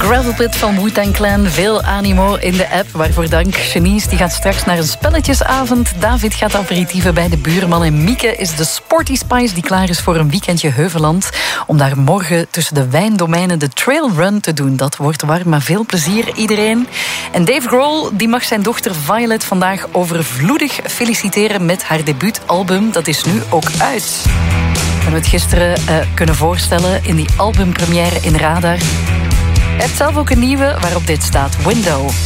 Gravelpit van Wu-Tang Clan. Veel animo in de app, waarvoor dank. Janice die gaat straks naar een spelletjesavond. David gaat aperitieven bij de buurman. En Mieke is de Sporty Spice die klaar is voor een weekendje Heuveland. Om daar morgen tussen de wijndomeinen de trail run te doen. Dat wordt warm, maar veel plezier iedereen. En Dave Grohl die mag zijn dochter Violet vandaag overvloedig feliciteren met haar debuutalbum. Dat is nu ook uit. We hebben het gisteren kunnen voorstellen in die albumpremière in Radar. Hij heeft zelf ook een nieuwe waarop dit staat: Window.